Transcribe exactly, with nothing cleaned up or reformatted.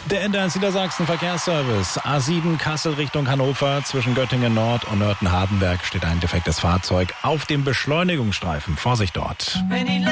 Der N D R Niedersachsen Verkehrsservice. A sieben Kassel Richtung Hannover. Zwischen Göttingen Nord und Nörten-Hardenberg steht ein defektes Fahrzeug auf dem Beschleunigungsstreifen. Vorsicht dort.